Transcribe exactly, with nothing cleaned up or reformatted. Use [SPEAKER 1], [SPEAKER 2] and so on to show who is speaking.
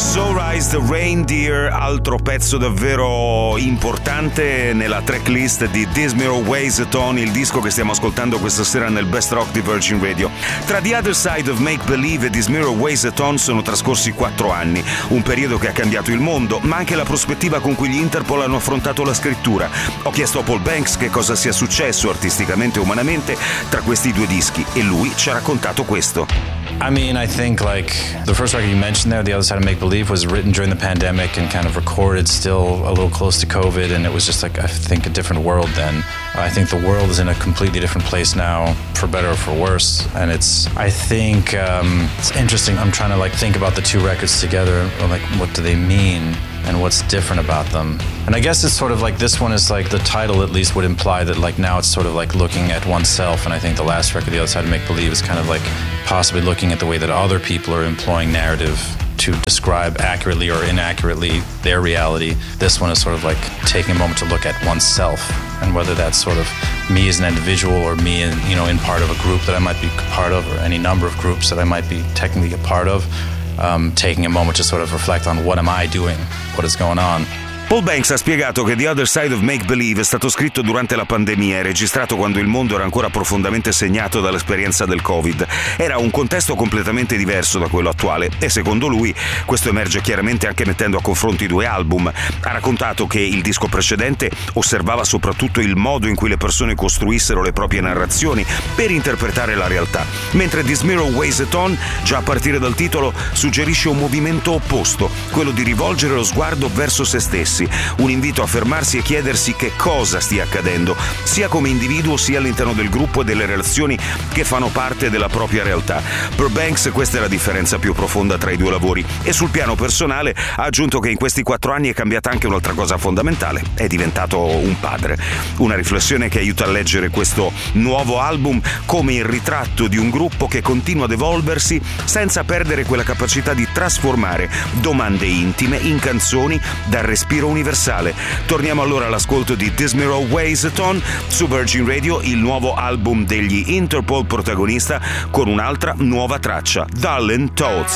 [SPEAKER 1] So Rise the Reindeer, altro pezzo davvero importante nella tracklist di This Mirror Weighs a Ton, il disco che stiamo ascoltando questa sera nel Best Rock di Virgin Radio. Tra The Other Side of Make Believe e This Mirror Weighs a Ton sono trascorsi quattro anni, un periodo che ha cambiato il mondo, ma anche la prospettiva con cui gli Interpol hanno affrontato la scrittura. Ho chiesto a Paul Banks che cosa sia successo artisticamente e umanamente tra questi due dischi e lui ci ha raccontato questo.
[SPEAKER 2] I mean, I think like the first record you mentioned there, The Other Side of Make Believe, was written during the pandemic and kind of recorded still a little close to COVID, and it was just like, I think, a different world then. I think the world is in a completely different place now, for better or for worse, and it's, I think, um, it's interesting. I'm trying to like think about the two records together, like what do they mean? And what's different about them. And I guess it's sort of like this one is like the title at least would imply that like now it's sort of like looking at oneself, and I think the last record, The Other Side of Make Believe, is kind of like possibly looking at the way that other people are employing narrative to describe accurately or inaccurately their reality. This one is sort of like taking a moment to look at oneself, and whether that's sort of me as an individual or me in, you know, in part of a group that I might be part of, or any number of groups that I might be technically a part of. Um, taking a moment to sort of reflect on what am I doing, what is going on.
[SPEAKER 1] Paul Banks ha spiegato che The Other Side of Make Believe è stato scritto durante la pandemia e registrato quando il mondo era ancora profondamente segnato dall'esperienza del Covid. Era un contesto completamente diverso da quello attuale e secondo lui questo emerge chiaramente anche mettendo a confronto i due album. Ha raccontato che il disco precedente osservava soprattutto il modo in cui le persone costruissero le proprie narrazioni per interpretare la realtà, mentre This Mirror Weighs a Ton, già a partire dal titolo, suggerisce un movimento opposto, quello di rivolgere lo sguardo verso se stessi. Un invito a fermarsi e chiedersi che cosa stia accadendo, sia come individuo sia all'interno del gruppo e delle relazioni che fanno parte della propria realtà. Per Banks questa è la differenza più profonda tra i due lavori, e sul piano personale ha aggiunto che in questi quattro anni è cambiata anche un'altra cosa fondamentale: è diventato un padre. Una riflessione che aiuta a leggere questo nuovo album come il ritratto di un gruppo che continua ad evolversi senza perdere quella capacità di trasformare domande intime in canzoni dal respiro universale. Torniamo allora all'ascolto di This Mirror Weighs a Ton su Virgin Radio, il nuovo album degli Interpol protagonista, con un'altra nuova traccia, Darlene Toads.